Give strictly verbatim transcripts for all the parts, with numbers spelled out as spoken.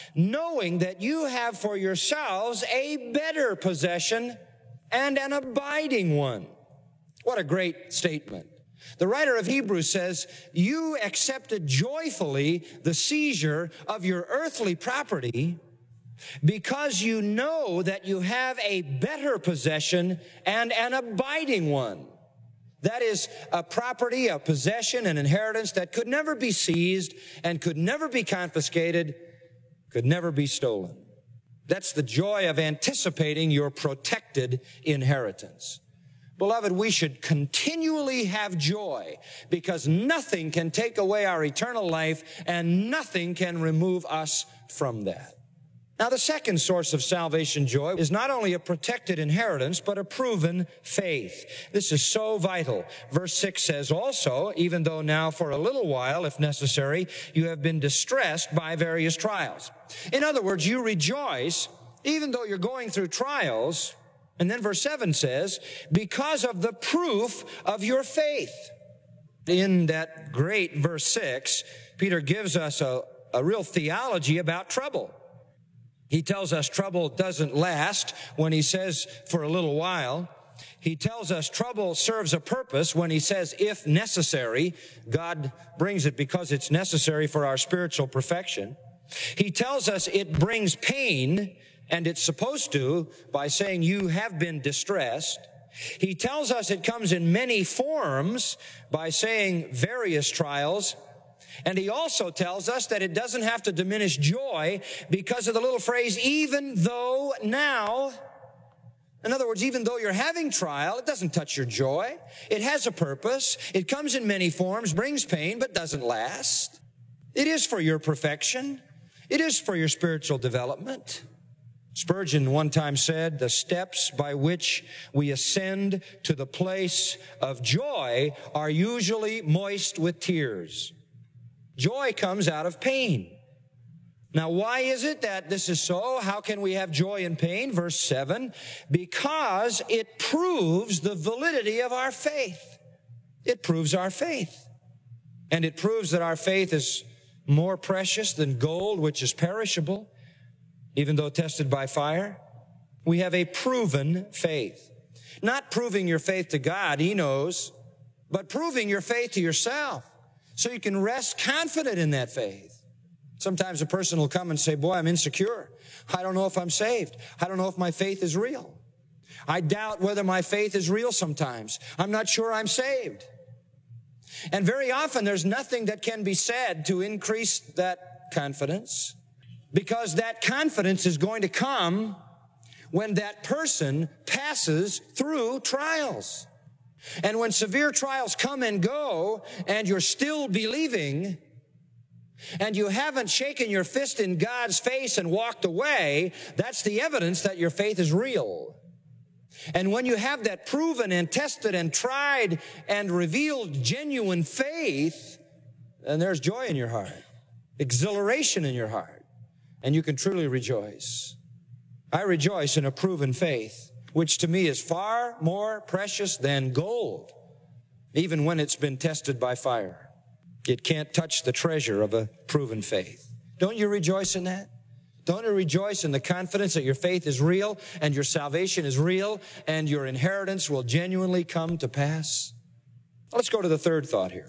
knowing that you have for yourselves a better possession and an abiding one. What a great statement. The writer of Hebrews says, you accepted joyfully the seizure of your earthly property because you know that you have a better possession and an abiding one. That is a property, a possession, an inheritance that could never be seized and could never be confiscated, could never be stolen. That's the joy of anticipating your protected inheritance. Beloved, we should continually have joy because nothing can take away our eternal life and nothing can remove us from that. Now, the second source of salvation joy is not only a protected inheritance, but a proven faith. This is so vital. Verse six says also, even though now for a little while, if necessary, you have been distressed by various trials. In other words, you rejoice, even though you're going through trials. And then verse seven says, because of the proof of your faith. In that great verse six, Peter gives us a, a real theology about trouble. He tells us trouble doesn't last when he says for a little while. He tells us trouble serves a purpose when he says if necessary. God brings it because it's necessary for our spiritual perfection. He tells us it brings pain, and it's supposed to, by saying you have been distressed. He tells us it comes in many forms by saying various trials. And he also tells us that it doesn't have to diminish joy because of the little phrase, even though now. In other words, even though you're having trial, it doesn't touch your joy. It has a purpose. It comes in many forms, brings pain, but doesn't last. It is for your perfection. It is for your spiritual development. Spurgeon one time said, the steps by which we ascend to the place of joy are usually moist with tears. Joy comes out of pain. Now, why is it that this is so? How can we have joy in pain? Verse seven, because it proves the validity of our faith. It proves our faith. And it proves that our faith is more precious than gold, which is perishable, even though tested by fire. We have a proven faith. Not proving your faith to God, He knows, but proving your faith to yourself. So you can rest confident in that faith. Sometimes a person will come and say, boy, I'm insecure. I don't know if I'm saved. I don't know if my faith is real. I doubt whether my faith is real sometimes. I'm not sure I'm saved. And very often there's nothing that can be said to increase that confidence, because that confidence is going to come when that person passes through trials. And when severe trials come and go, and you're still believing, and you haven't shaken your fist in God's face and walked away, that's the evidence that your faith is real. And when you have that proven and tested and tried and revealed genuine faith, then there's joy in your heart, exhilaration in your heart, and you can truly rejoice. I rejoice in a proven faith, which to me is far more precious than gold, even when it's been tested by fire. It can't touch the treasure of a proven faith. Don't you rejoice in that? Don't you rejoice in the confidence that your faith is real and your salvation is real and your inheritance will genuinely come to pass? Let's go to the third thought here.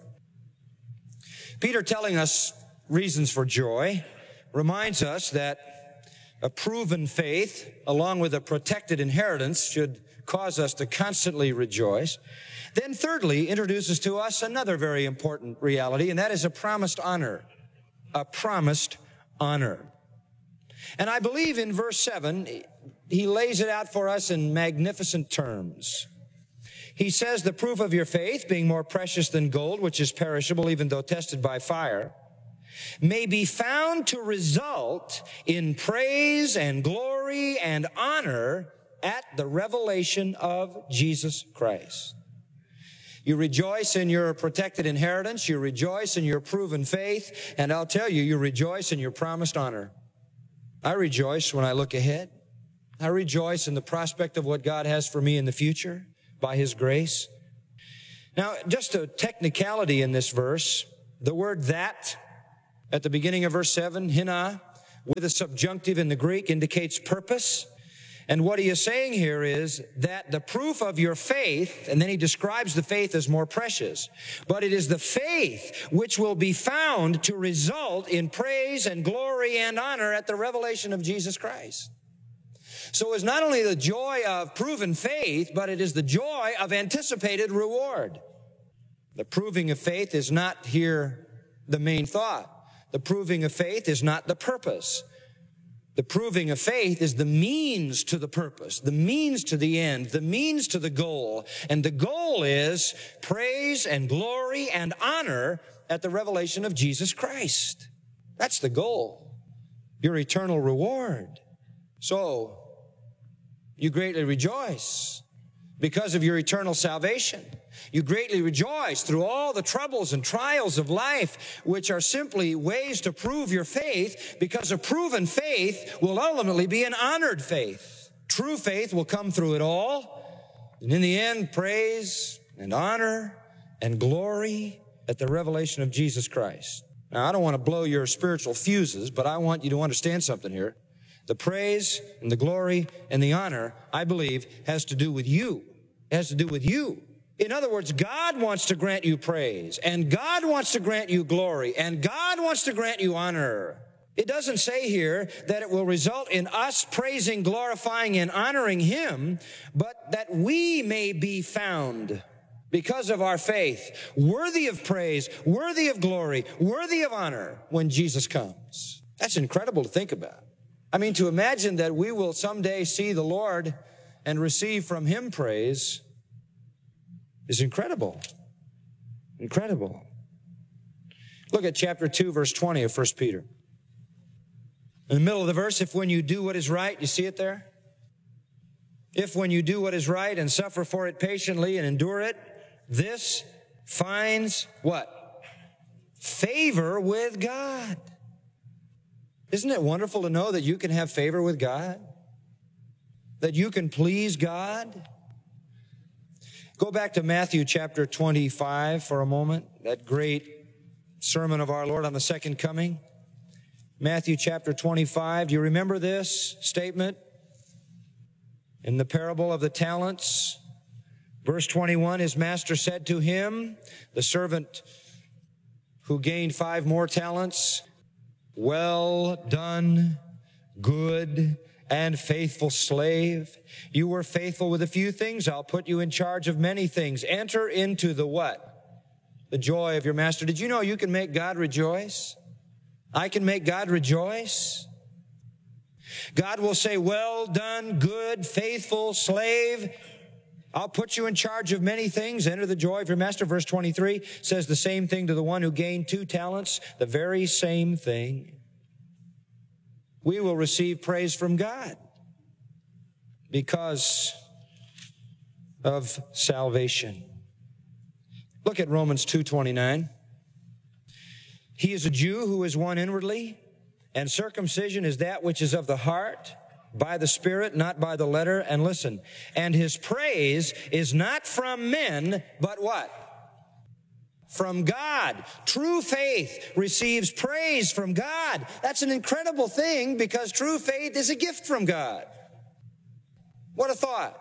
Peter, telling us reasons for joy, reminds us that a proven faith, along with a protected inheritance, should cause us to constantly rejoice. Then thirdly, introduces to us another very important reality, and that is a promised honor. A promised honor. And I believe in verse seven, he lays it out for us in magnificent terms. He says, the proof of your faith, being more precious than gold, which is perishable, even though tested by fire, may be found to result in praise and glory and honor at the revelation of Jesus Christ. You rejoice in your protected inheritance, you rejoice in your proven faith, and I'll tell you, you rejoice in your promised honor. I rejoice when I look ahead. I rejoice in the prospect of what God has for me in the future by His grace. Now, just a technicality in this verse, the word that at the beginning of verse seven, hina, with a subjunctive in the Greek indicates purpose. And what he is saying here is that the proof of your faith, and then he describes the faith as more precious, but it is the faith which will be found to result in praise and glory and honor at the revelation of Jesus Christ. So it's not only the joy of proven faith, but it is the joy of anticipated reward. The proving of faith is not here the main thought. The proving of faith is not the purpose. The proving of faith is the means to the purpose, the means to the end, the means to the goal. And the goal is praise and glory and honor at the revelation of Jesus Christ. That's the goal, your eternal reward. So, you greatly rejoice because of your eternal salvation. You greatly rejoice through all the troubles and trials of life, which are simply ways to prove your faith, because a proven faith will ultimately be an honored faith. True faith will come through it all, and in the end, praise and honor and glory at the revelation of Jesus Christ. Now, I don't want to blow your spiritual fuses, but I want you to understand something here. The praise and the glory and the honor, I believe, has to do with you. It has to do with you. In other words, God wants to grant you praise, and God wants to grant you glory, and God wants to grant you honor. It doesn't say here that it will result in us praising, glorifying, and honoring Him, but that we may be found, because of our faith, worthy of praise, worthy of glory, worthy of honor when Jesus comes. That's incredible to think about. I mean, to imagine that we will someday see the Lord and receive from Him praise is incredible. Incredible. Look at chapter two, verse twenty of First Peter. In the middle of the verse, if when you do what is right, you see it there? If when you do what is right and suffer for it patiently and endure it, this finds what? Favor with God. Isn't it wonderful to know that you can have favor with God? That you can please God? Go back to Matthew chapter twenty-five for a moment, that great sermon of our Lord on the second coming. Matthew chapter twenty-five, do you remember this statement in the parable of the talents? Verse twenty-one, his master said to him, the servant who gained five more talents, well done, good and faithful slave. You were faithful with a few things. I'll put you in charge of many things. Enter into the what? The joy of your master. Did you know you can make God rejoice? I can make God rejoice. God will say, well done, good, faithful slave. I'll put you in charge of many things. Enter the joy of your master. Verse twenty-three says the same thing to the one who gained two talents. The very same thing. We will receive praise from God because of salvation. Look at Romans two twenty-nine. He is a Jew who is one inwardly, and circumcision is that which is of the heart, by the Spirit, not by the letter. And listen, and his praise is not from men, but what? From God. True faith receives praise from God. That's an incredible thing, because true faith is a gift from God. What a thought.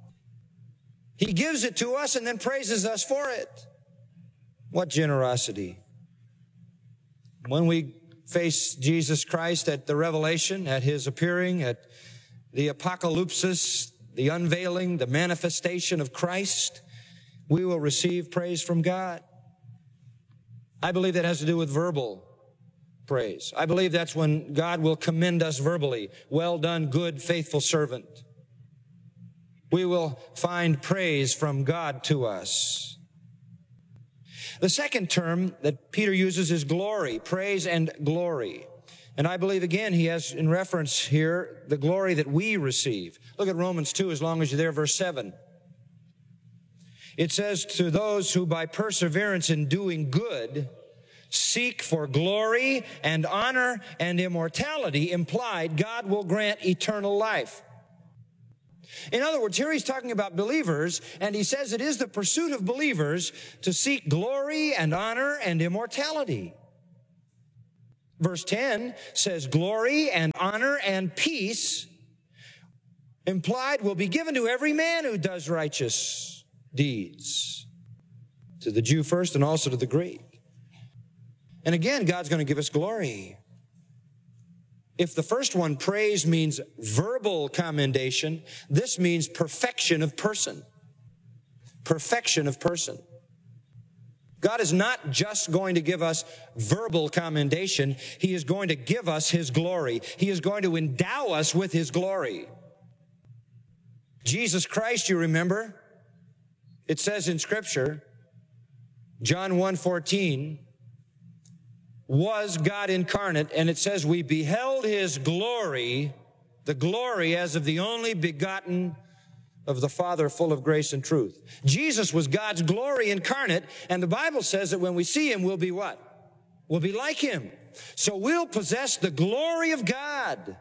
He gives it to us and then praises us for it. What generosity. When we face Jesus Christ at the revelation, at His appearing, at the apocalypsis, the unveiling, the manifestation of Christ, we will receive praise from God. I believe that has to do with verbal praise. I believe that's when God will commend us verbally. Well done, good, faithful servant. We will find praise from God to us. The second term that Peter uses is glory, praise and glory. And I believe, again, he has in reference here the glory that we receive. Look at Romans two, as long as you're there, verse seven. It says, to those who by perseverance in doing good seek for glory and honor and immortality, implied God will grant eternal life. In other words, here he's talking about believers, and he says it is the pursuit of believers to seek glory and honor and immortality. Verse ten says, glory and honor and peace, implied, will be given to every man who does righteous deeds. To the Jew first and also to the Greek. And again, God's going to give us glory. If the first one, praise, means verbal commendation, this means perfection of person. Perfection of person. God is not just going to give us verbal commendation. He is going to give us His glory. He is going to endow us with His glory. Jesus Christ, you remember, it says in Scripture, John one fourteen, was God incarnate, and it says we beheld His glory, the glory as of the only begotten of the Father, full of grace and truth. Jesus was God's glory incarnate, and the Bible says that when we see Him, we'll be what? We'll be like Him. So we'll possess the glory of God.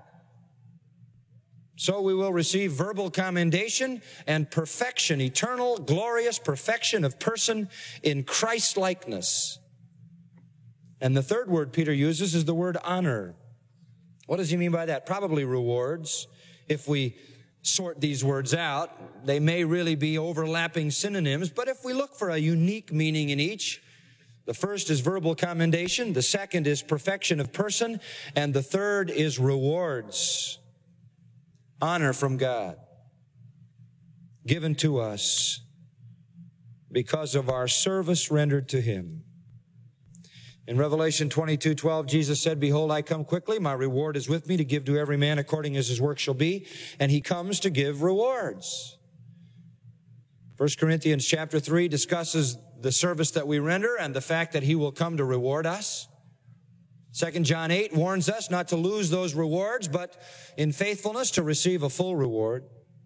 So we will receive verbal commendation and perfection, eternal, glorious perfection of person in Christ-likeness. And the third word Peter uses is the word honor. What does he mean by that? Probably rewards. If we sort these words out, they may really be overlapping synonyms, but if we look for a unique meaning in each, the first is verbal commendation, the second is perfection of person, and the third is rewards. Honor from God, given to us because of our service rendered to Him. In Revelation twenty-two twelve, Jesus said, behold, I come quickly. My reward is with me to give to every man according as his work shall be. And He comes to give rewards. First Corinthians chapter three discusses the service that we render and the fact that He will come to reward us. Second John eight warns us not to lose those rewards, but in faithfulness to receive a full reward.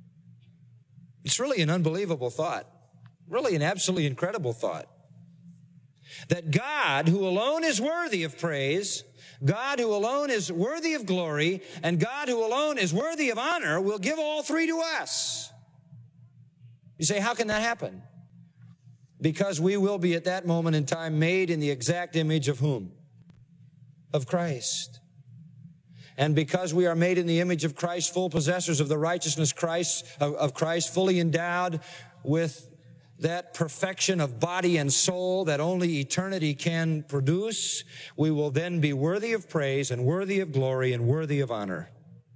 It's really an unbelievable thought. Really an absolutely incredible thought. That God, who alone is worthy of praise, God who alone is worthy of glory, and God who alone is worthy of honor will give all three to us. You say, how can that happen? Because we will be at that moment in time made in the exact image of whom? Of Christ. And because we are made in the image of Christ, full possessors of the righteousness Christ, of, of Christ, fully endowed with that perfection of body and soul that only eternity can produce, we will then be worthy of praise and worthy of glory and worthy of honor.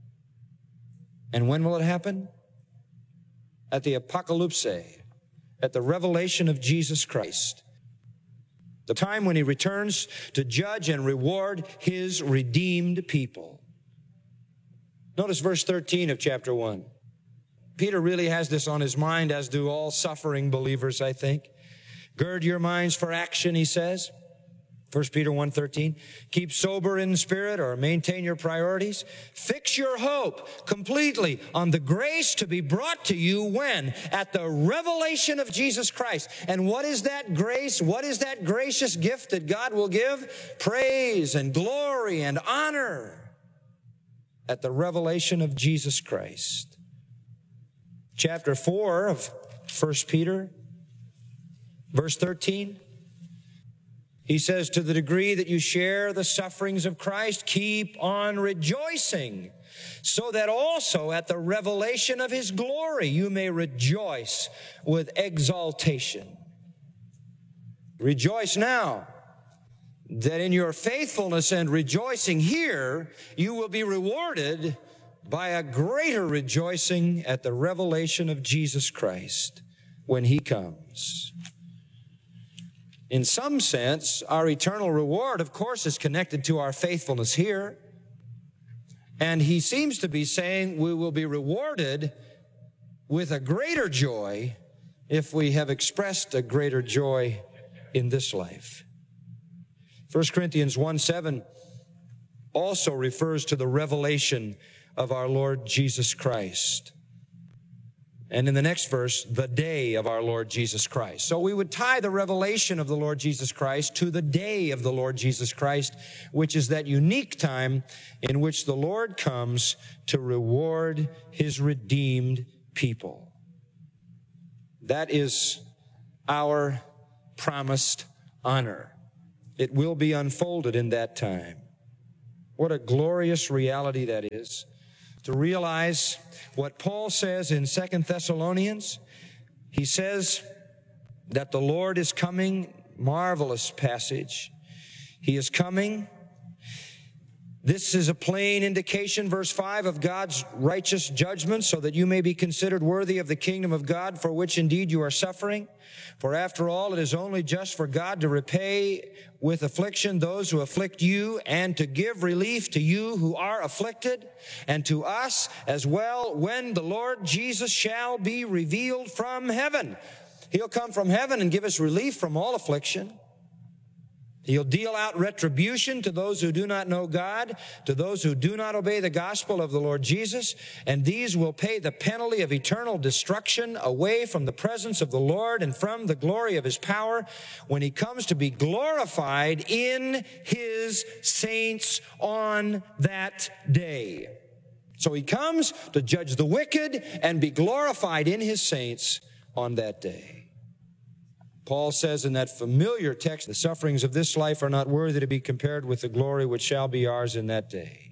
And when will it happen? At the apocalypse, at the revelation of Jesus Christ. The time when He returns to judge and reward His redeemed people. Notice verse thirteen of chapter one. Peter really has this on his mind, as do all suffering believers, I think. Gird your minds for action, he says. First Peter one thirteen. Keep sober in spirit, or maintain your priorities. Fix your hope completely on the grace to be brought to you when? At the revelation of Jesus Christ. And what is that grace? What is that gracious gift that God will give? Praise and glory and honor at the revelation of Jesus Christ. Chapter four of First Peter, verse thirteen. He says, to the degree that you share the sufferings of Christ, keep on rejoicing, so that also at the revelation of His glory you may rejoice with exaltation. Rejoice now, that in your faithfulness and rejoicing here, you will be rewarded by a greater rejoicing at the revelation of Jesus Christ when He comes. In some sense, our eternal reward, of course, is connected to our faithfulness here. And he seems to be saying we will be rewarded with a greater joy if we have expressed a greater joy in this life. First Corinthians one seven also refers to the revelation of our Lord Jesus Christ. And in the next verse, the day of our Lord Jesus Christ. So we would tie the revelation of the Lord Jesus Christ to the day of the Lord Jesus Christ, which is that unique time in which the Lord comes to reward His redeemed people. That is our promised honor. It will be unfolded in that time. What a glorious reality that is, to realize what Paul says in Second Thessalonians. He says that the Lord is coming, marvelous passage. He is coming. This is a plain indication, verse five, of God's righteous judgment, so that you may be considered worthy of the kingdom of God, for which indeed you are suffering. For after all, it is only just for God to repay with affliction those who afflict you, and to give relief to you who are afflicted, and to us as well, when the Lord Jesus shall be revealed from heaven. He'll come from heaven and give us relief from all affliction. He'll deal out retribution to those who do not know God, to those who do not obey the gospel of the Lord Jesus, and these will pay the penalty of eternal destruction away from the presence of the Lord and from the glory of His power when He comes to be glorified in His saints on that day. So He comes to judge the wicked and be glorified in His saints on that day. Paul says in that familiar text, the sufferings of this life are not worthy to be compared with the glory which shall be ours in that day.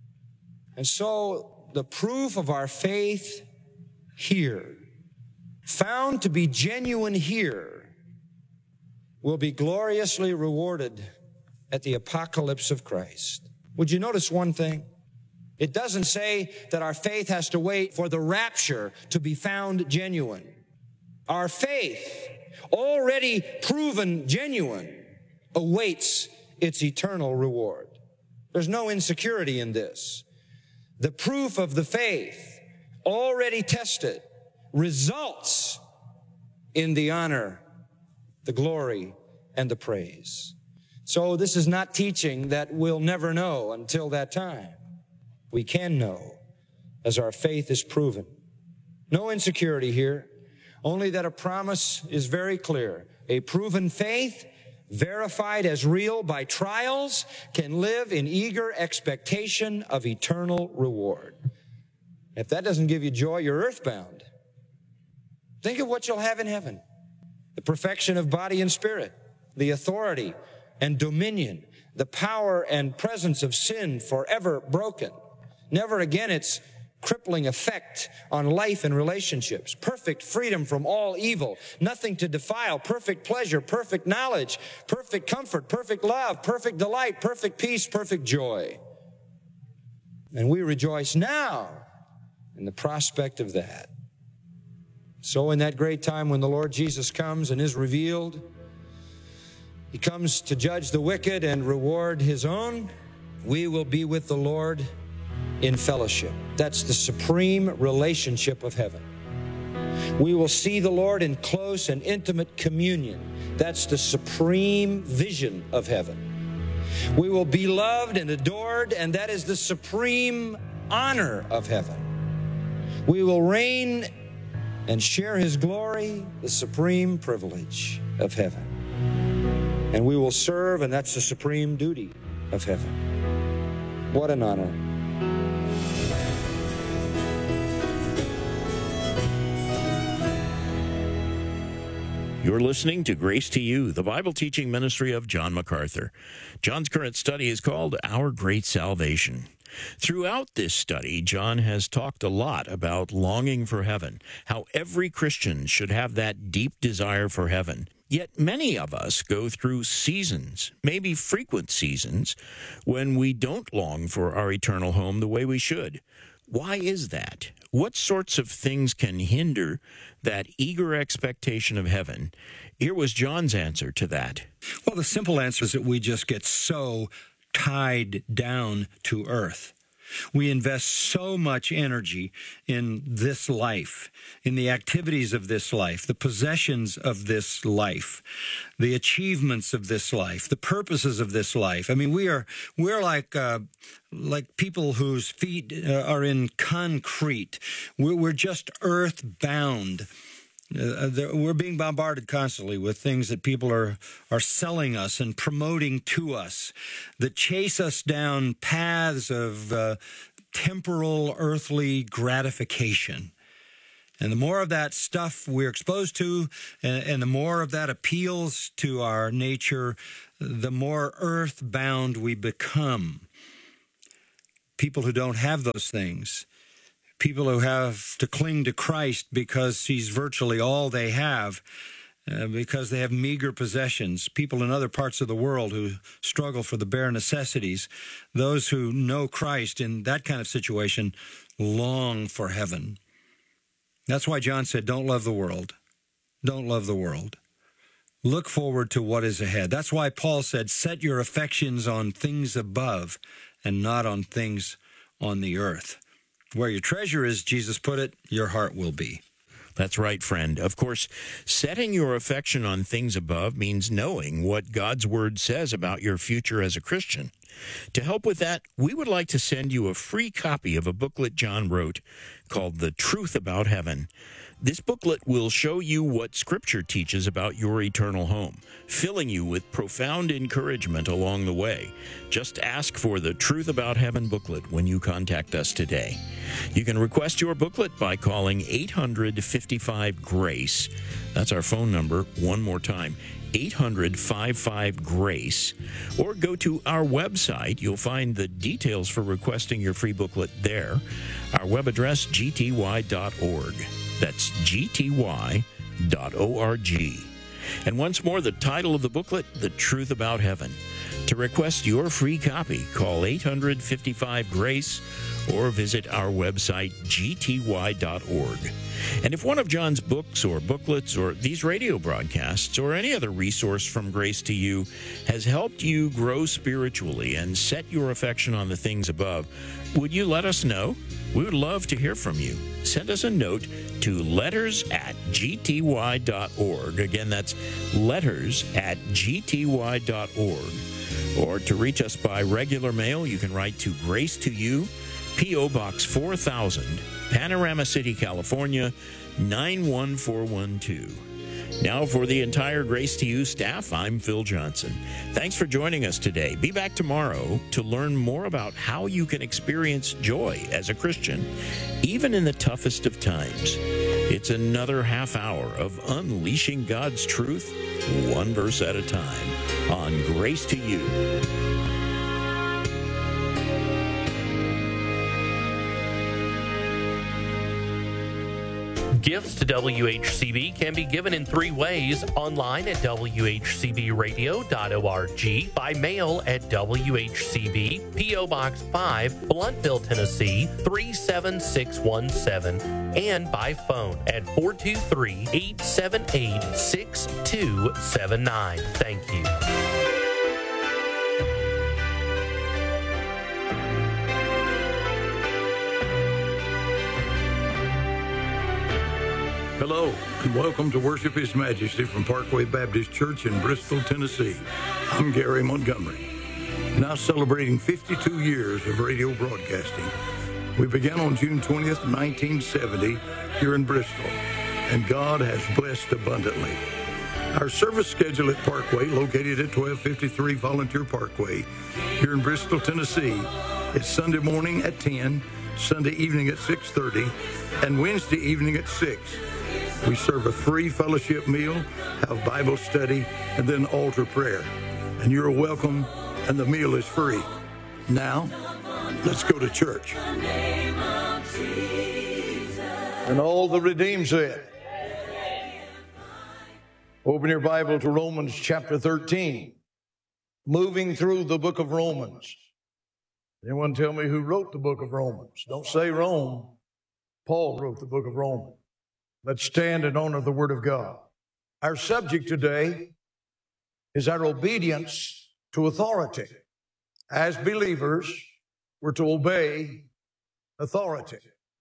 And so the proof of our faith here, found to be genuine here, will be gloriously rewarded at the apocalypse of Christ. Would you notice one thing? It doesn't say that our faith has to wait for the rapture to be found genuine. Our faith, already proven genuine, awaits its eternal reward. There's no insecurity in this. The proof of the faith, already tested, results in the honor, the glory, and the praise. So this is not teaching that we'll never know until that time. We can know as our faith is proven. No insecurity here. Only that a promise is very clear. A proven faith, verified as real by trials, can live in eager expectation of eternal reward. If that doesn't give you joy, you're earthbound. Think of what you'll have in heaven. The perfection of body and spirit, the authority and dominion, the power and presence of sin forever broken. Never again its crippling effect on life and relationships, perfect freedom from all evil, nothing to defile, perfect pleasure, perfect knowledge, perfect comfort, perfect love, perfect delight, perfect peace, perfect joy. And we rejoice now in the prospect of that. So in that great time when the Lord Jesus comes and is revealed, He comes to judge the wicked and reward His own, we will be with the Lord in fellowship. That's the supreme relationship of heaven. We will see the Lord in close and intimate communion. That's the supreme vision of heaven. We will be loved and adored, and that is the supreme honor of heaven. We will reign and share His glory, the supreme privilege of heaven. And we will serve, and that's the supreme duty of heaven. What an honor. You're listening to Grace to You, the Bible teaching ministry of John MacArthur. John's current study is called Our Great Salvation. Throughout this study, John has talked a lot about longing for heaven, how every Christian should have that deep desire for heaven. Yet many of us go through seasons, maybe frequent seasons, when we don't long for our eternal home the way we should. Why is that? What sorts of things can hinder that eager expectation of heaven? Here was John's answer to that. Well, the simple answer is that we just get so tied down to earth. We invest so much energy in this life, in the activities of this life, the possessions of this life, the achievements of this life, the purposes of this life. I mean, we are we're like uh, like people whose feet uh, are in concrete. We're, we're just earthbound. Uh, we're being bombarded constantly with things that people are, are selling us and promoting to us that chase us down paths of uh, temporal, earthly gratification. And the more of that stuff we're exposed to, and, and the more of that appeals to our nature, the more earthbound we become. people who don't have those things, people who have to cling to Christ because he's virtually all they have, uh, because they have meager possessions, people in other parts of the world who struggle for the bare necessities, those who know Christ in that kind of situation long for heaven. That's why John said, don't love the world. Don't love the world. Look forward to what is ahead. That's why Paul said, set your affections on things above and not on things on the earth. Where your treasure is, Jesus put it, your heart will be. That's right, friend. Of course, setting your affection on things above means knowing what God's Word says about your future as a Christian. To help with that, we would like to send you a free copy of a booklet John wrote called The Truth About Heaven. This booklet will show you what Scripture teaches about your eternal home, filling you with profound encouragement along the way. Just ask for the Truth About Heaven booklet when you contact us today. You can request your booklet by calling eight hundred, fifty-five, GRACE. That's our phone number. One more time, eight hundred, fifty-five, GRACE. Or go to our website. You'll find the details for requesting your free booklet there. Our web address, g t y dot org. That's g t y dot org. And once more, the title of the booklet, The Truth About Heaven. To request your free copy, call eight hundred, fifty-five, GRACE or visit our website, g t y dot org. And if one of John's books or booklets or these radio broadcasts or any other resource from Grace to You has helped you grow spiritually and set your affection on the things above, would you let us know? We would love to hear from you. Send us a note to letters at g t y dot org. Again, that's letters at g t y dot org. Or to reach us by regular mail, you can write to Grace to You, P O. Box four thousand, Panorama City, California, nine one four one two. Now, for the entire Grace to You staff, I'm Phil Johnson. Thanks for joining us today. Be back tomorrow to learn more about how you can experience joy as a Christian, even in the toughest of times. It's another half hour of unleashing God's truth, one verse at a time, on Grace to You. Gifts to W H C B can be given in three ways: online at w h c b radio dot org, by mail at W H C B, P O. Box five, Blountville, Tennessee three seven six one seven, and by phone at four two three, eight seven eight, six two seven nine. Thank you. Hello, and welcome to Worship His Majesty from Parkway Baptist Church in Bristol, Tennessee. I'm Gary Montgomery, now celebrating fifty-two years of radio broadcasting. We began on June twentieth, nineteen seventy, here in Bristol, and God has blessed abundantly. Our service schedule at Parkway, located at twelve fifty-three Volunteer Parkway, here in Bristol, Tennessee, is Sunday morning at ten, Sunday evening at six thirty, and Wednesday evening at six. We serve a free fellowship meal, have Bible study, and then altar prayer. And you're welcome, and the meal is free. Now, let's go to church. And all the redeemed said. Open your Bible to Romans chapter thirteen. Moving through the book of Romans. Anyone tell me who wrote the book of Romans? Don't say Rome. Paul wrote the book of Romans. Let's stand and honor the Word of God. Our subject today is our obedience to authority. As believers, we're to obey authority.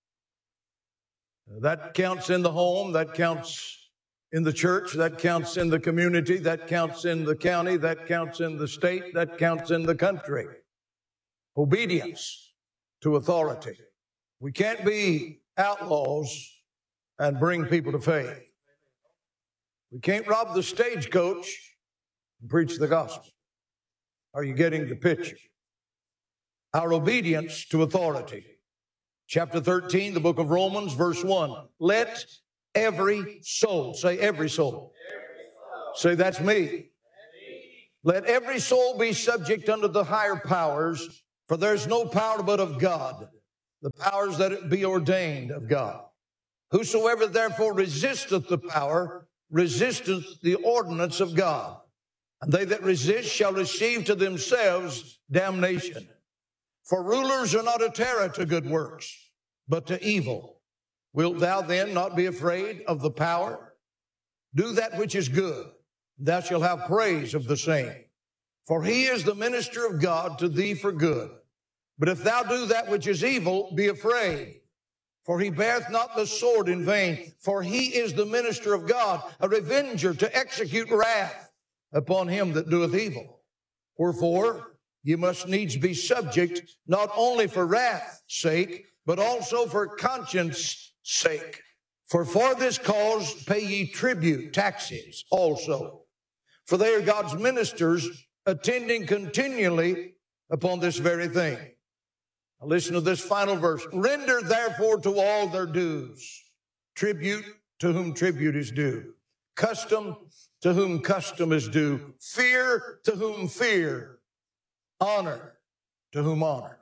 That counts in the home, that counts in the church, that counts in the community, that counts in the county, that counts in the state, that counts in the country. Obedience to authority. We can't be outlaws and bring people to faith. We can't rob the stagecoach and preach the gospel. Are you getting the picture? Our obedience to authority. Chapter thirteen, the book of Romans, verse one. Let every soul, say every soul. Say that's me. Let every soul be subject unto the higher powers, For there's no power but of God, the powers that be ordained of God. Whosoever therefore resisteth the power, resisteth the ordinance of God. And they that resist shall receive to themselves damnation. For rulers are not a terror to good works, but to evil. Wilt thou then not be afraid of the power? Do that which is good, thou shalt have praise of the same. For he is the minister of God to thee for good. But if thou do that which is evil, be afraid. For he beareth not the sword in vain. For he is the minister of God, a revenger to execute wrath upon him that doeth evil. Wherefore, ye must needs be subject, not only for wrath's sake, but also for conscience sake. For for this cause pay ye tribute, taxes also. For they are God's ministers, attending continually upon this very thing. Now listen to this final verse. Render therefore to all their dues. Tribute to whom tribute is due. Custom to whom custom is due. Fear to whom fear. Honor to whom honor.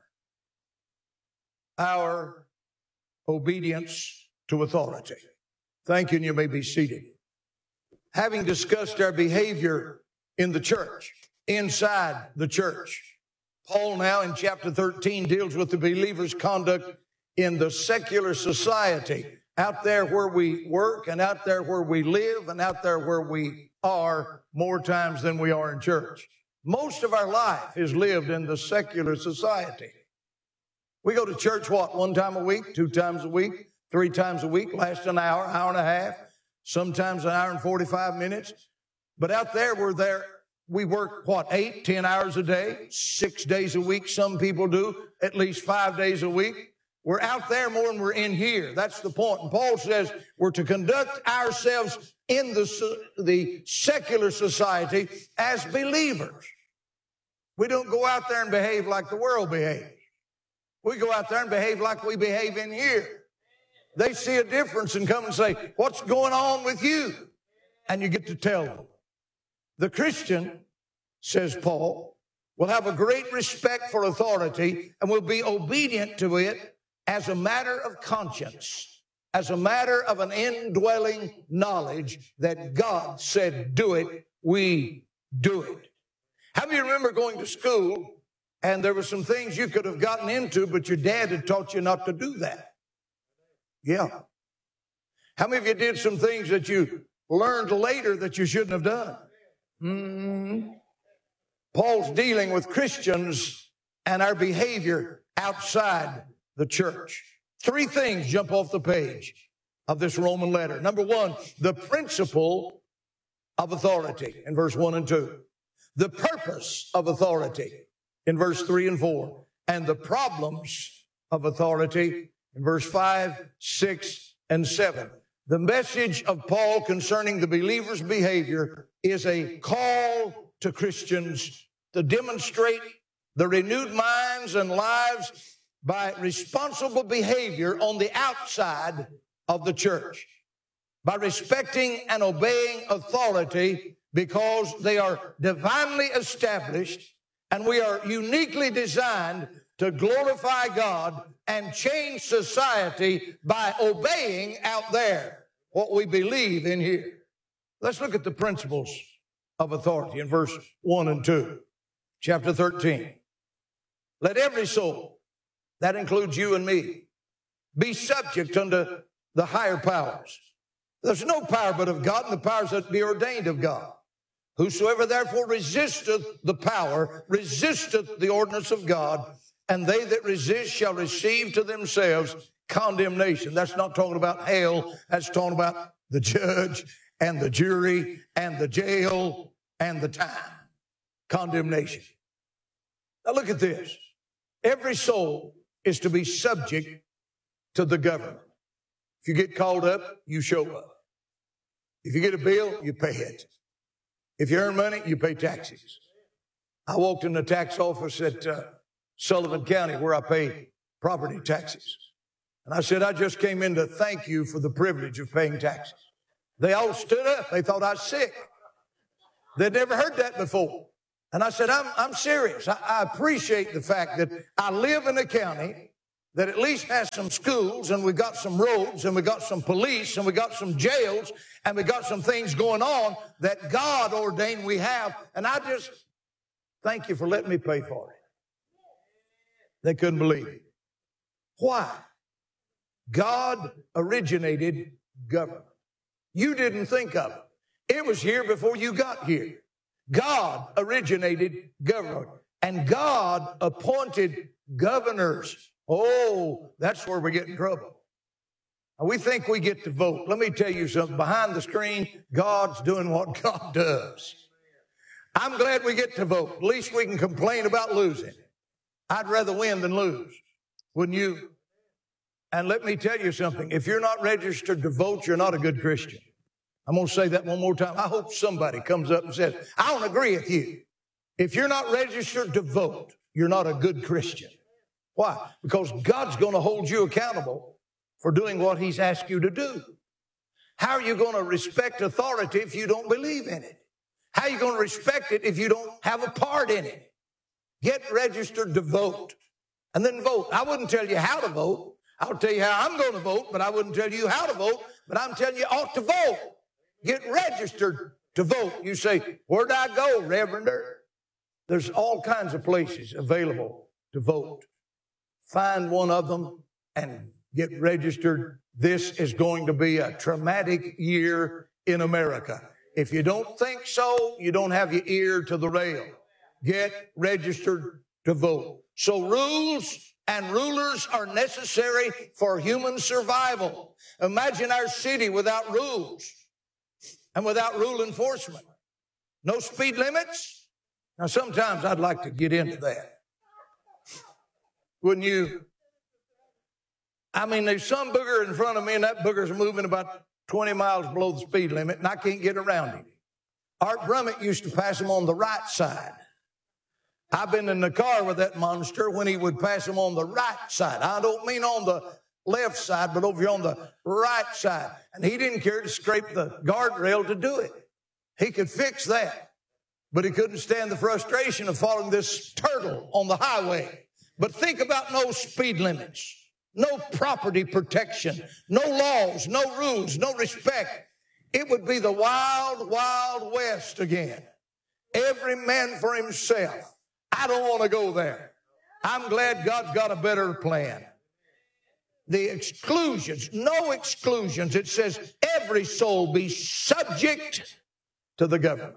Our obedience to authority. Thank you, and you may be seated. Having discussed our behavior in the church, inside the church, Paul now in chapter thirteen deals with the believer's conduct in the secular society, out there where we work and out there where we live and out there where we are more times than we are in church. Most of our life is lived in the secular society. We go to church, what, one time a week, two times a week, three times a week, lasts an hour, hour and a half, sometimes an hour and forty-five minutes. But out there, we're there. We work, what, eight, ten hours a day, six days a week. Some people do at least five days a week. We're out there more than we're in here. That's the point. And Paul says we're to conduct ourselves in the, the secular society as believers. We don't go out there and behave like the world behaves. We go out there and behave like we behave in here. They see a difference and come and say, what's going on with you? And you get to tell them. The Christian, says Paul, will have a great respect for authority and will be obedient to it as a matter of conscience, as a matter of an indwelling knowledge that God said, do it, we do it. How many remember going to school and there were some things you could have gotten into, but your dad had taught you not to do that? Yeah. How many of you did some things that you learned later that you shouldn't have done? Mm-hmm. Paul's dealing with Christians and our behavior outside the church. Three things jump off the page of this Roman letter. Number one, the principle of authority in verse one and two. The purpose of authority in verse three and four. And the problems of authority in verse five, six, and seven. The message of Paul concerning the believer's behavior is a call to Christians to demonstrate the renewed minds and lives by responsible behavior on the outside of the church, by respecting and obeying authority because they are divinely established and we are uniquely designed to glorify God and change society by obeying out there what we believe in here. Let's look at the principles of authority in verse one and two, chapter thirteen. Let every soul, that includes you and me, be subject unto the higher powers. There's no power but of God, and the powers that be ordained of God. Whosoever therefore resisteth the power, resisteth the ordinance of God, and they that resist shall receive to themselves condemnation. That's not talking about hell. That's talking about the judge and the jury and the jail and the time. Condemnation. Now look at this. Every soul is to be subject to the government. If you get called up, you show up. If you get a bill, you pay it. If you earn money, you pay taxes. I walked in the tax office at uh, Sullivan County where I pay property taxes. And I said, I just came in to thank you for the privilege of paying taxes. They all stood up. They thought I was sick. They'd never heard that before. And I said, I'm, I'm serious. I, I appreciate the fact that I live in a county that at least has some schools, and we got some roads, and we got some police, and we got some jails, and we got some things going on that God ordained we have. And I just thank you for letting me pay for it. They couldn't believe it. Why? God originated government. You didn't think of it. It was here before you got here. God originated government, and God appointed governors. Oh, that's where we get in trouble. And we think we get to vote. Let me tell you something. Behind the screen, God's doing what God does. I'm glad we get to vote. At least we can complain about losing. I'd rather win than lose. Wouldn't you? And let me tell you something. If you're not registered to vote, you're not a good Christian. I'm going to say that one more time. I hope somebody comes up and says, I don't agree with you. If you're not registered to vote, you're not a good Christian. Why? Because God's going to hold you accountable for doing what He's asked you to do. How are you going to respect authority if you don't believe in it? How are you going to respect it if you don't have a part in it? Get registered to vote and then vote. I wouldn't tell you how to vote. I'll tell you how I'm going to vote, but I wouldn't tell you how to vote. But I'm telling you, you ought to vote. Get registered to vote. You say, where'd I go, Reverender? There's all kinds of places available to vote. Find one of them and get registered. This is going to be a traumatic year in America. If you don't think so, you don't have your ear to the rail. Get registered to vote. So rules and rulers are necessary for human survival. Imagine our city without rules and without rule enforcement. No speed limits. Now, sometimes I'd like to get into that. Wouldn't you? I mean, there's some booger in front of me, and that booger's moving about twenty miles below the speed limit, and I can't get around him. Art Brummett used to pass him on the right side. I've been in the car with that monster when he would pass him on the right side. I don't mean on the left side, but over here on the right side. And he didn't care to scrape the guardrail to do it. He could fix that, but he couldn't stand the frustration of following this turtle on the highway. But think about no speed limits, no property protection, no laws, no rules, no respect. It would be the wild, wild west again. Every man for himself. I don't want to go there. I'm glad God's got a better plan. The exclusions, no exclusions. It says every soul be subject to the government.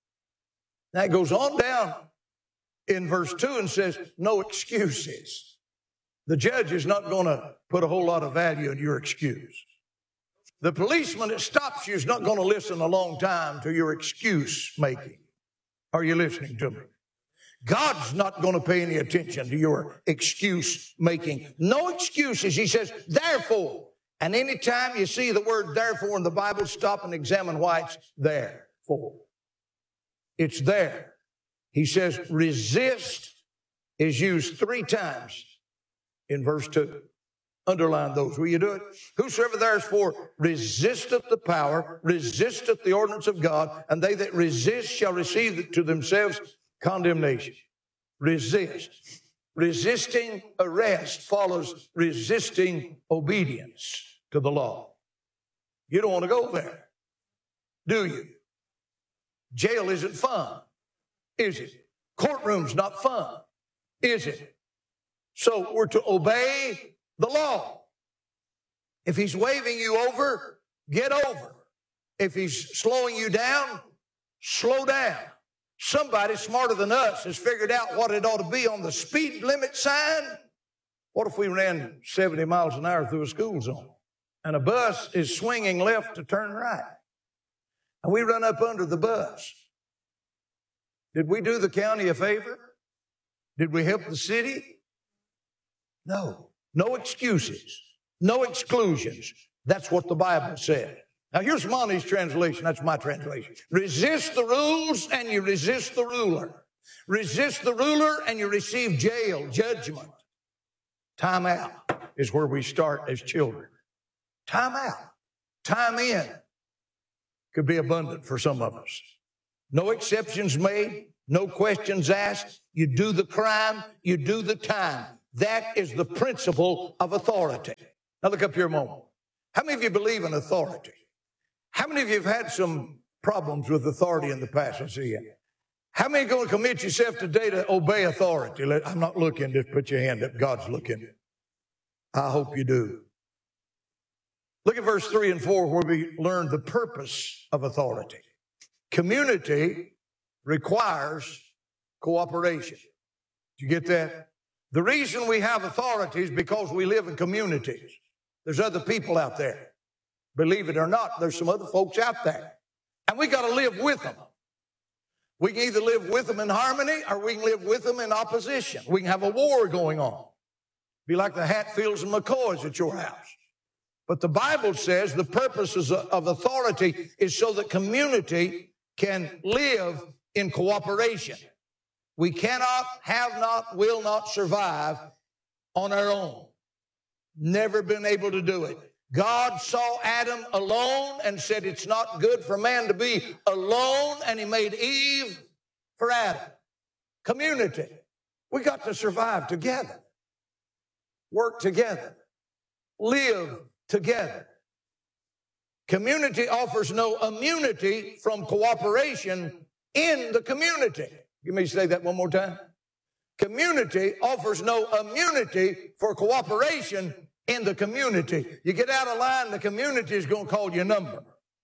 That goes on down in verse two and says no excuses. The judge is not going to put a whole lot of value in your excuse. The policeman that stops you is not going to listen a long time to your excuse making. Are you listening to me? God's not going to pay any attention to your excuse making. No excuses. He says, therefore. And anytime you see the word therefore in the Bible, stop and examine why it's there for. It's there. He says, resist is used three times in verse two. Underline those. Will you do it? Whosoever therefore resisteth the power, resisteth the ordinance of God, and they that resist shall receive to themselves condemnation. Resist. Resisting arrest follows resisting obedience to the law. You don't want to go there, do you? Jail isn't fun, is it? Courtroom's not fun, is it? So we're to obey the law. If he's waving you over, get over. If he's slowing you down, slow down. Somebody smarter than us has figured out what it ought to be on the speed limit sign. What if we ran seventy miles an hour through a school zone and a bus is swinging left to turn right and we run up under the bus? Did we do the county a favor? Did we help the city? No. No excuses. No exclusions. That's what the Bible said. Now, here's Monty's translation. That's my translation. Resist the rules and you resist the ruler. Resist the ruler and you receive jail, judgment. Time out is where we start as children. Time out. Time in could be abundant for some of us. No exceptions made. No questions asked. You do the crime. You do the time. That is the principle of authority. Now look up here a moment. How many of you believe in authority? How many of you have had some problems with authority in the past? I see you. How many are going to commit yourself today to obey authority? Let, I'm not looking. Just put your hand up. God's looking. I hope you do. Look at verse three and four where we learn the purpose of authority. Community requires cooperation. Did you get that? The reason we have authority is because we live in communities. There's other people out there. Believe it or not, there's some other folks out there. And we got to live with them. We can either live with them in harmony or we can live with them in opposition. We can have a war going on. Be like the Hatfields and McCoys at your house. But the Bible says the purposes of authority is so that community can live in cooperation. We cannot, have not, will not survive on our own. Never been able to do it. God saw Adam alone and said it's not good for man to be alone, and he made Eve for Adam. Community. We got to survive together. Work together. Live together. Community offers no immunity from cooperation in the community. Give me say that one more time. Community offers no immunity for cooperation in the community. You get out of line, the community is going to call you a number.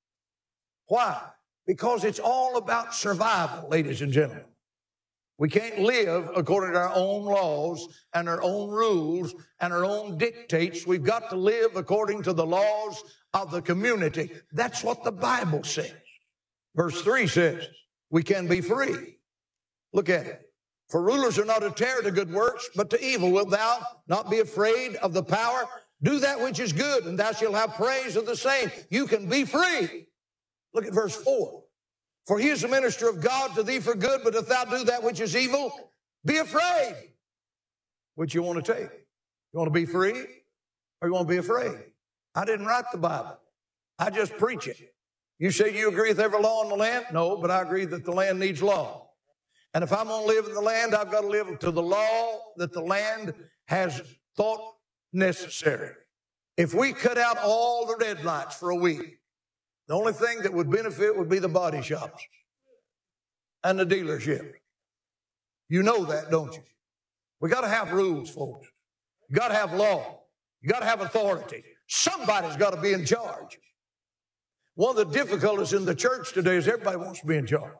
Why? Because it's all about survival, ladies and gentlemen. We can't live according to our own laws and our own rules and our own dictates. We've got to live according to the laws of the community. That's what the Bible says. Verse three says, we can be free. Look at it. For rulers are not a terror to good works, but to evil. Wilt thou not be afraid of the power? Do that which is good, and thou shalt have praise of the same. You can be free. Look at verse four. For he is a minister of God to thee for good, but if thou do that which is evil, be afraid. Which you want to take? You want to be free, or you want to be afraid? I didn't write the Bible. I just preach it. You say you agree with every law in the land? No, but I agree that the land needs law. And if I'm going to live in the land, I've got to live to the law that the land has thought necessary. If we cut out all the red lights for a week, the only thing that would benefit would be the body shops and the dealership. You know that, don't you? We got to have rules, folks. You got to have law. You got to have authority. Somebody's got to be in charge. One of the difficulties in the church today is everybody wants to be in charge.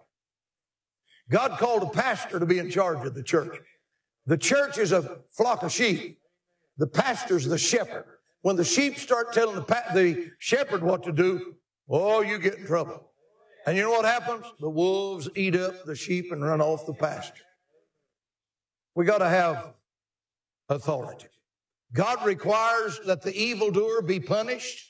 God called a pastor to be in charge of the church. The church is a flock of sheep. The pastor's the shepherd. When the sheep start telling the, pa- the shepherd what to do, oh, you get in trouble. And you know what happens? The wolves eat up the sheep and run off the pasture. We got to have authority. God requires that the evildoer be punished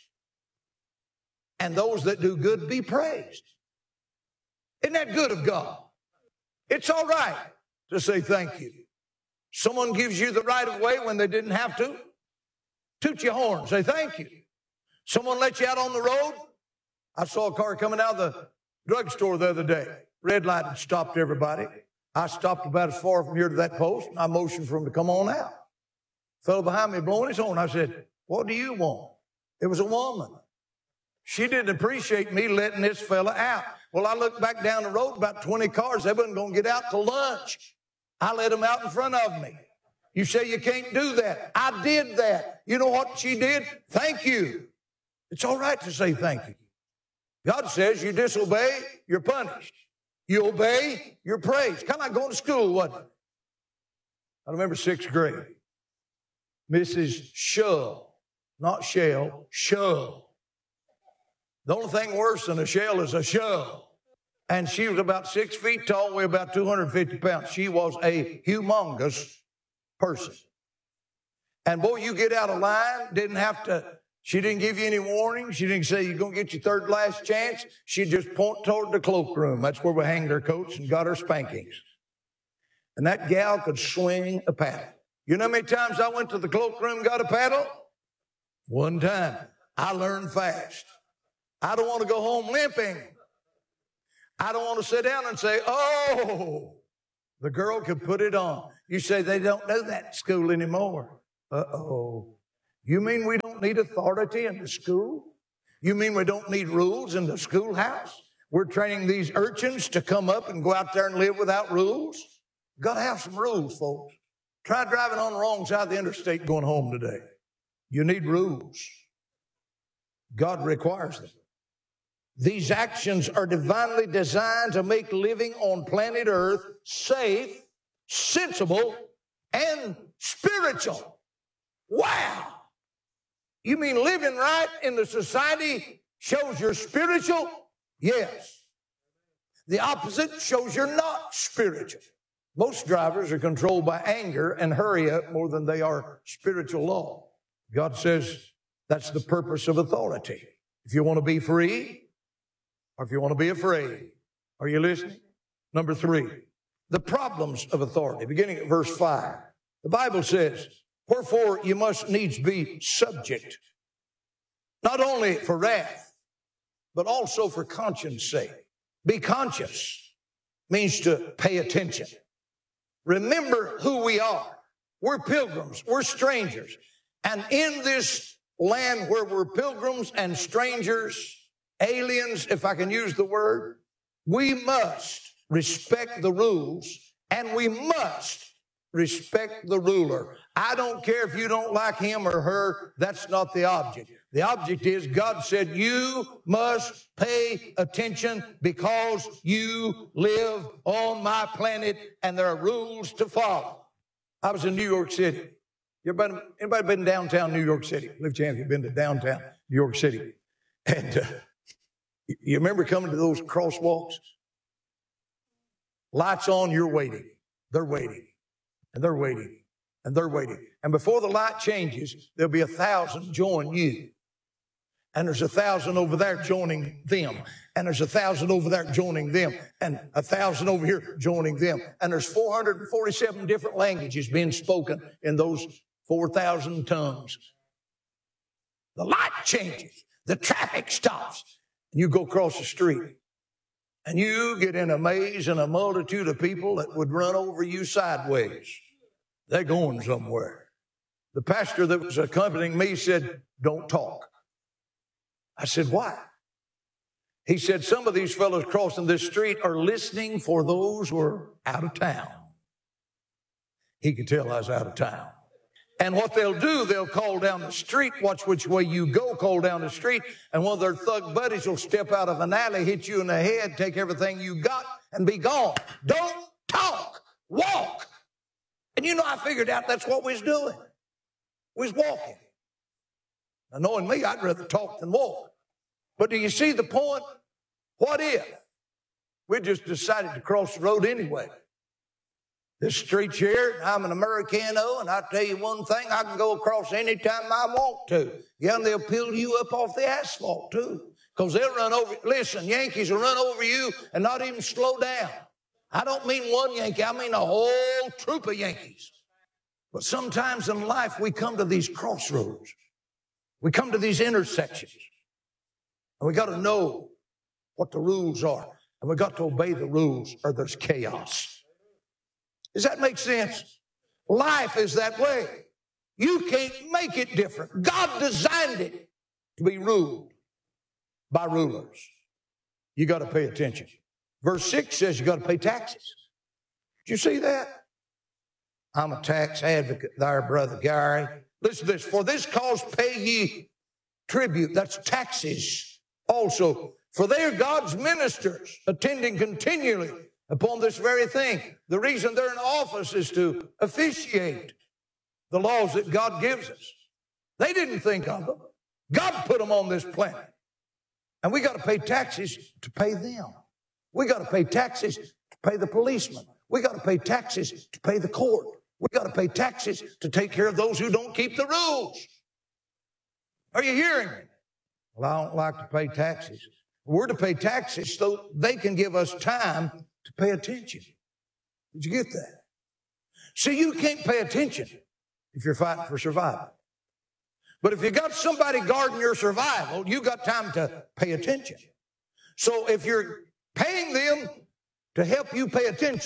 and those that do good be praised. Isn't that good of God? It's all right to say thank you. Someone gives you the right of way when they didn't have to. Toot your horn, say thank you. Someone let you out on the road. I saw a car coming out of the drugstore the other day. Red light had stopped everybody. I stopped about as far from here to that post, and I motioned for him to come on out. Fellow behind me blowing his horn. I said, what do you want? It was a woman. She didn't appreciate me letting this fella out. Well, I looked back down the road, about twenty cars. They wasn't going to get out till lunch. I let them out in front of me. You say you can't do that. I did that. You know what she did? Thank you. It's all right to say thank you. God says you disobey, you're punished. You obey, you're praised. Kind of like going to school, wasn't it? I remember sixth grade. Missus Shull, not Shell, Shull. The only thing worse than a shell is a shell. And she was about six feet tall, weighed about two hundred fifty pounds. She was a humongous person. And boy, you get out of line, didn't have to, she didn't give you any warning. She didn't say you're going to get your third last chance. She just pointed toward the cloakroom. That's where we hanged our coats and got our spankings. And that gal could swing a paddle. You know how many times I went to the cloakroom and got a paddle? One time. I learned fast. I don't want to go home limping. I don't want to sit down and say, oh, The girl could put it on. You say they don't do that in school anymore. Uh-oh. You mean we don't need authority in the school? You mean we don't need rules in the schoolhouse? We're training these urchins to come up and go out there and live without rules? Got to have some rules, folks. Try driving on the wrong side of the interstate going home today. You need rules. God requires them. These actions are divinely designed to make living on planet Earth safe, sensible, and spiritual. Wow! You mean living right in the society shows you're spiritual? Yes. The opposite shows you're not spiritual. Most drivers are controlled by anger and hurry up more than they are spiritual law. God says that's the purpose of authority. If you want to be free, or if you want to be afraid. Are you listening? Number three, the problems of authority, beginning at verse five. The Bible says, wherefore you must needs be subject, not only for wrath, but also for conscience sake. Be conscious means to pay attention. Remember who we are. We're pilgrims. We're strangers. And in this land where we're pilgrims and strangers, aliens, if I can use the word, we must respect the rules and we must respect the ruler. I don't care if you don't like him or her. That's not the object. The object is God said you must pay attention because you live on my planet and there are rules to follow. I was in New York City. Everybody, anybody been downtown New York City? Lift your hand if you've been to downtown New York City. And uh, you remember coming to those crosswalks? Lights on, you're waiting. They're waiting. And they're waiting. And they're waiting. And before the light changes, there'll be a thousand join you. And there's a thousand over there joining them. And there's a thousand over there joining them. And a thousand over here joining them. And there's four hundred forty-seven different languages being spoken in those four thousand tongues. The light changes. The traffic stops. And you go across the street. And you get in a maze and a multitude of people that would run over you sideways. They're going somewhere. The pastor that was accompanying me said, don't talk. I said, why? He said, some of these fellows crossing this street are listening for those who are out of town. He could tell I was out of town. And what they'll do, they'll call down the street, watch which way you go, call down the street, and one of their thug buddies will step out of an alley, hit you in the head, take everything you got, and be gone. Don't talk, walk. And you know, I figured out that's what we was doing. We was walking. Now, knowing me, I'd rather talk than walk. But do you see the point? What if we just decided to cross the road anyway? This street's here, and I'm an Americano, and I tell you one thing, I can go across any time I want to. Yeah, and they'll peel you up off the asphalt, too, because they'll run over. Listen, Yankees will run over you and not even slow down. I don't mean one Yankee, I mean a whole troop of Yankees. But sometimes in life, we come to these crossroads. We come to these intersections, and we got to know what the rules are, and we got to obey the rules, or there's chaos. Does that make sense? Life is that way. You can't make it different. God designed it to be ruled by rulers. You got to pay attention. Verse six says you got to pay taxes. Did you see that? I'm a tax advocate there, Brother Gary. Listen to this. For this cause pay ye tribute. That's taxes also. For they are God's ministers, attending continually upon this very thing. The reason they're in office is to officiate the laws that God gives us. They didn't think of them. God put them on this planet. And we got to pay taxes to pay them. We got to pay taxes to pay the policeman. We got to pay taxes to pay the court. We got to pay taxes to take care of those who don't keep the rules. Are you hearing me? Well, I don't like to pay taxes. We're to pay taxes so they can give us time to pay attention. Did you get that? See, you can't pay attention if you're fighting for survival. But if you got somebody guarding your survival, you got time to pay attention. So if you're paying them to help you pay attention,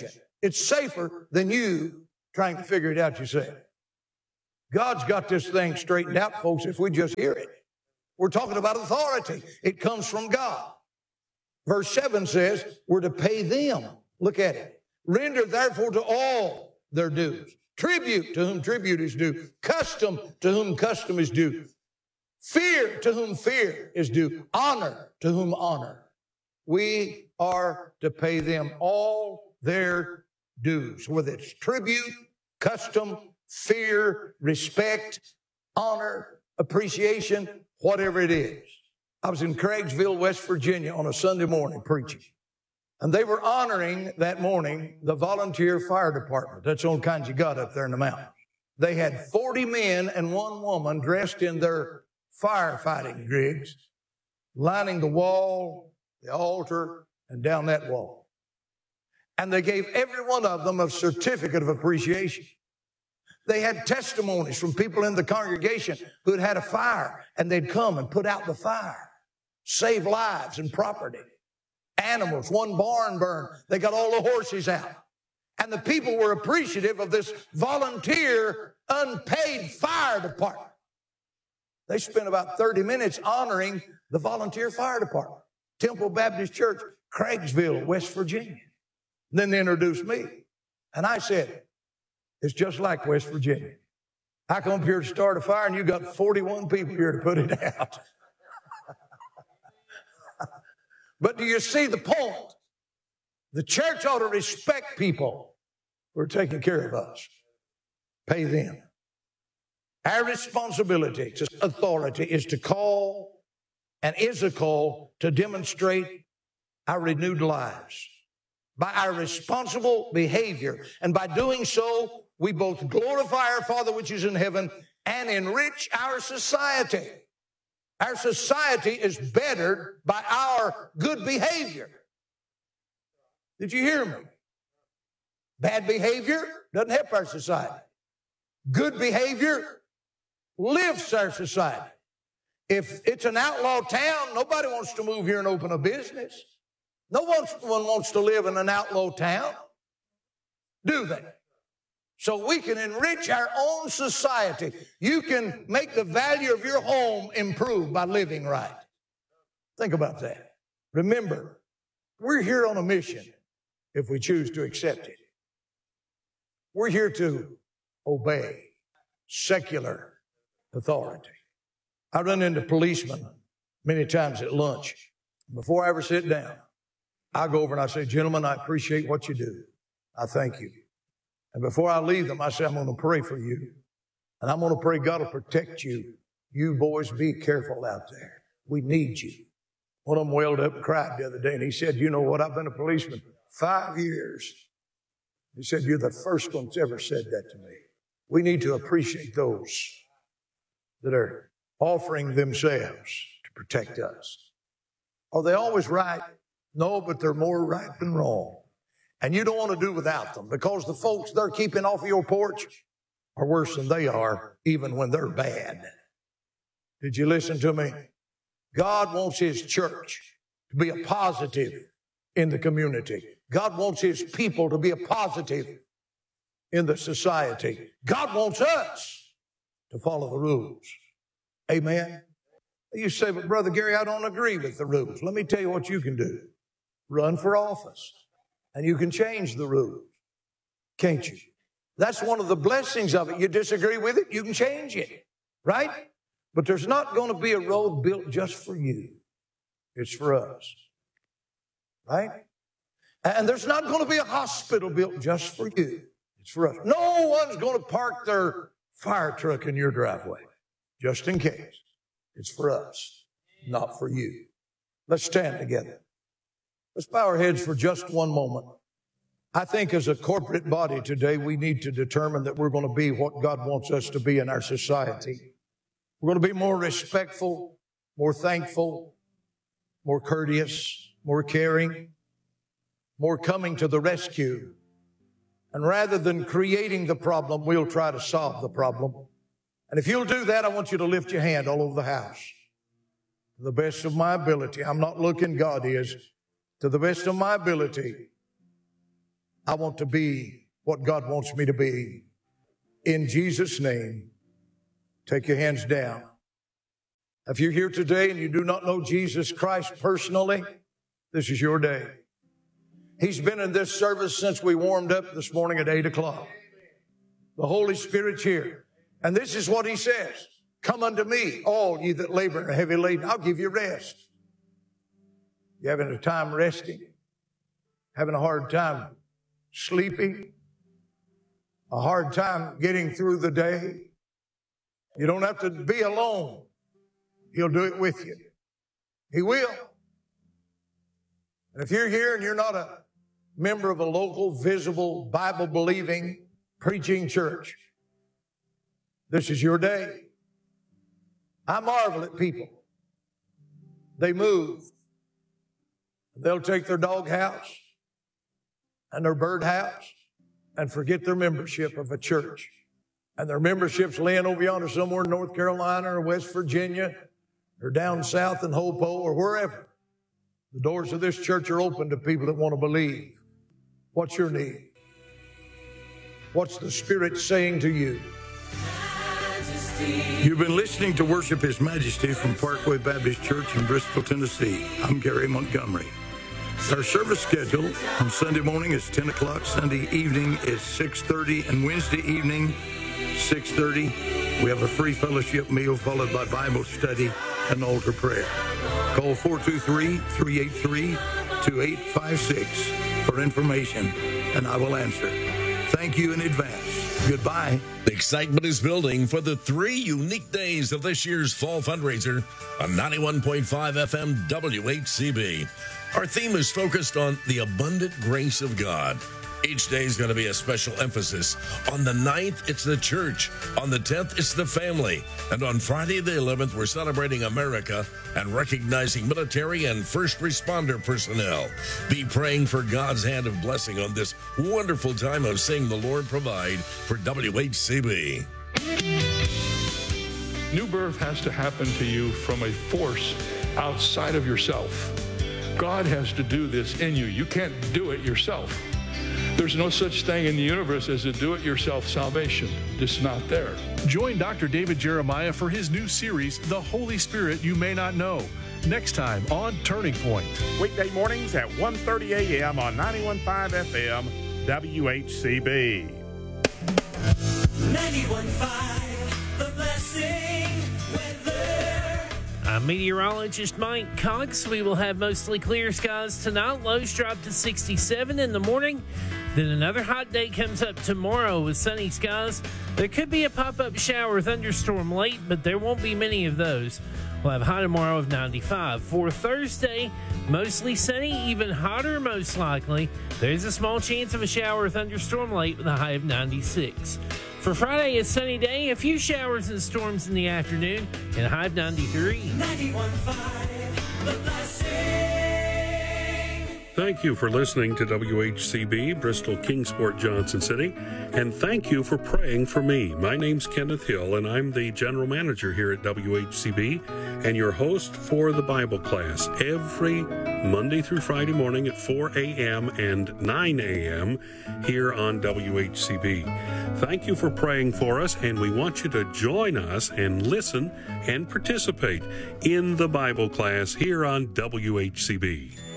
It's safer than you trying to figure it out yourself. God's got this thing straightened out, folks, if we just hear it. We're talking about authority. It comes from God. Verse seven says we're to pay them. Look at it. Render therefore to all their dues. Tribute to whom tribute is due. Custom to whom custom is due. Fear to whom fear is due. Honor to whom honor. We are to pay them all their dues, whether it's tribute, custom, fear, respect, honor, appreciation, whatever it is. I was in Craigsville, West Virginia on a Sunday morning preaching. And they were honoring that morning the volunteer fire department. That's the only kind you got up there in the mountains. They had forty men and one woman dressed in their firefighting rigs, lining the wall, the altar, and down that wall. And they gave every one of them a certificate of appreciation. They had testimonies from people in the congregation who had had a fire, and they'd come and put out the fire, save lives and property. Animals, one barn burned. They got all the horses out. And the people were appreciative of this volunteer, unpaid fire department. They spent about thirty minutes honoring the volunteer fire department. Temple Baptist Church, Craigsville, West Virginia. Then they introduced me. And I said, it's just like West Virginia. I come up here to start a fire and you got forty-one people here to put it out. But do you see the point? The church ought to respect people who are taking care of us. Pay them. Our responsibility to authority is to call and is a call to demonstrate our renewed lives by our responsible behavior. And by doing so, we both glorify our Father which is in heaven and enrich our society. Our society is bettered by our good behavior. Did you hear me? Bad behavior doesn't help our society. Good behavior lifts our society. If it's an outlaw town, nobody wants to move here and open a business. No one wants to live in an outlaw town, do they? So we can enrich our own society. You can make the value of your home improve by living right. Think about that. Remember, we're here on a mission if we choose to accept it. We're here to obey secular authority. I run into policemen many times at lunch. Before I ever sit down, I go over and I say, gentlemen, I appreciate what you do. I thank you. And before I leave them, I say, I'm going to pray for you. And I'm going to pray God will protect you. You boys be careful out there. We need you. One of them wailed up and cried the other day, and he said, you know what? I've been a policeman five years. He said, you're the first one that's ever said that to me. We need to appreciate those that are offering themselves to protect us. Are they always right? No, but they're more right than wrong. And you don't want to do without them because the folks they're keeping off of your porch are worse than they are, even when they're bad. Did you listen to me? God wants His church to be a positive in the community. God wants His people to be a positive in the society. God wants us to follow the rules. Amen? You say, but Brother Gary, I don't agree with the rules. Let me tell you what you can do. Run for office. And you can change the rules, can't you? That's one of the blessings of it. You disagree with it, you can change it, right? But there's not going to be a road built just for you. It's for us, right? And there's not going to be a hospital built just for you. It's for us. No one's going to park their fire truck in your driveway, just in case. It's for us, not for you. Let's stand together. Let's bow our heads for just one moment. I think as a corporate body today, we need to determine that we're going to be what God wants us to be in our society. We're going to be more respectful, more thankful, more courteous, more caring, more coming to the rescue. And rather than creating the problem, we'll try to solve the problem. And if you'll do that, I want you to lift your hand all over the house. To the best of my ability, I'm not looking, God is. To the best of my ability, I want to be what God wants me to be. In Jesus' name, take your hands down. If you're here today and you do not know Jesus Christ personally, this is your day. He's been in this service since we warmed up this morning at eight o'clock. The Holy Spirit's here. And this is what he says. Come unto me, all ye that labor and are heavy laden. I'll give you rest. You having a time resting? Having a hard time sleeping? A hard time getting through the day? You don't have to be alone. He'll do it with you. He will. And if you're here and you're not a member of a local, visible, Bible-believing, preaching church, this is your day. I marvel at people. They move. They'll take their dog house and their bird house and forget their membership of a church. And their membership's laying over yonder somewhere in North Carolina or West Virginia or down south in Hopo or wherever. The doors of this church are open to people that want to believe. What's your need? What's the Spirit saying to you? You've been listening to Worship His Majesty from Parkway Baptist Church in Bristol, Tennessee. I'm Gary Montgomery. Our service schedule on Sunday morning is ten o'clock, Sunday evening is six thirty, and Wednesday evening, six thirty. We have a free fellowship meal followed by Bible study and altar prayer. Call four two three, three eight three, two eight five six for information, and I will answer. Thank you in advance. Goodbye. Excitement is building for the three unique days of this year's fall fundraiser on ninety-one point five F M W H C B. Our theme is focused on the abundant grace of God. Each day is going to be a special emphasis. On the ninth, it's the church. On the tenth, it's the family. And on Friday the eleventh, we're celebrating America and recognizing military and first responder personnel. Be praying for God's hand of blessing on this wonderful time of seeing the Lord provide for W H C B. New birth has to happen to you from a force outside of yourself. God has to do this in you. You can't do it yourself. There's no such thing in the universe as a do-it-yourself salvation. It's not there. Join Doctor David Jeremiah for his new series, The Holy Spirit You May Not Know, next time on Turning Point. Weekday mornings at one thirty a.m. on ninety-one point five F M W H C B. ninety-one point five, The Blessing Weather. I'm meteorologist Mike Cox. We will have mostly clear skies tonight. Lows drop to sixty-seven in the morning. Then another hot day comes up tomorrow with sunny skies. There could be a pop-up shower or thunderstorm late, but there won't be many of those. We'll have high tomorrow of ninety-five. For Thursday, mostly sunny, even hotter most likely. There's a small chance of a shower or thunderstorm late with a high of ninety-six. For Friday, a sunny day, a few showers and storms in the afternoon, and a high of ninety-three. ninety-one point five, The Blessing. Thank you for listening to W H C B, Bristol Kingsport, Johnson City, and thank you for praying for me. My name's Kenneth Hill, and I'm the general manager here at W H C B and your host for the Bible class every Monday through Friday morning at four a.m. and nine a.m. here on W H C B. Thank you for praying for us, and we want you to join us and listen and participate in the Bible class here on W H C B.